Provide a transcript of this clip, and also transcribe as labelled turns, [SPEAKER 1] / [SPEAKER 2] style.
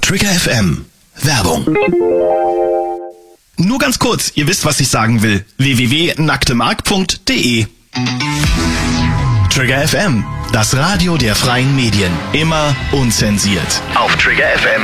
[SPEAKER 1] Trigger FM. Werbung. Nur ganz kurz, ihr wisst, was ich sagen will. www.nacktemark.de. Trigger FM, das Radio der freien Medien. Immer unzensiert. Auf Trigger FM